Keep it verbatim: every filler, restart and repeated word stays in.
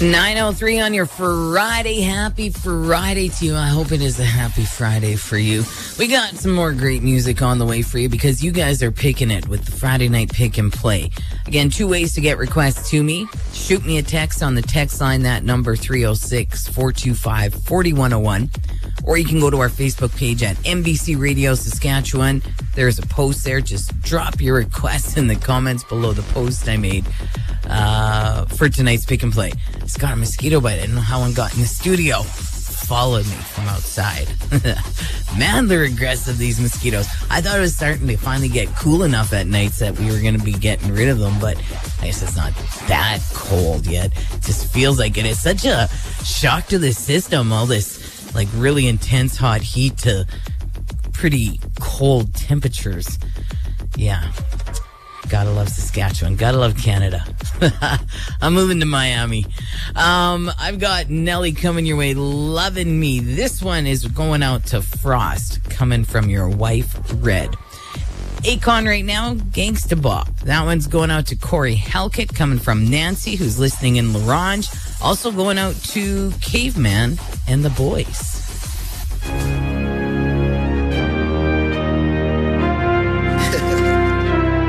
nine oh three on your Friday. Happy Friday to you. I hope it is a happy Friday for you. We got some more great music on the way for you because you guys are picking it with the Friday Night Pick and Play. Again, two ways to get requests to me. Shoot me a text on the text line, that number three oh six, four two five, four one oh one. Or you can go to our Facebook page at M B C Radio Saskatchewan. There's a post there. Just drop your requests in the comments below the post I made uh, for tonight's Pick and Play. It's got a mosquito bite. I don't know how one got in the studio. Followed me from outside. Man, they're aggressive, these mosquitoes. I thought it was starting to finally get cool enough at nights that we were going to be getting rid of them, but I guess it's not that cold yet. It just feels like it. It's such a shock to the system, all this like really intense hot heat to pretty cold temperatures. Yeah. Gotta love Saskatchewan. Gotta love Canada. I'm moving to Miami. Um, I've got Nelly coming your way. Loving Me. This one is going out to Frost, coming from your wife, Red. Akon right now, Gangsta Bop. That one's going out to Corey Halkett, coming from Nancy, who's listening in La Ronge. Also going out to Caveman and the Boys.